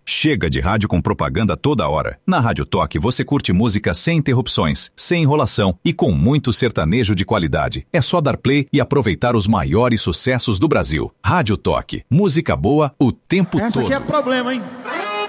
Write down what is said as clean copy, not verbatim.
Chega de rádio com propaganda toda hora. Na Rádio Toque você curte música sem interrupções, sem enrolação e com muito sertanejo de qualidade. É só dar play e aproveitar os maiores sucessos do Brasil. Rádio Toque. Música boa o tempo todo. Essa aqui é problema, hein?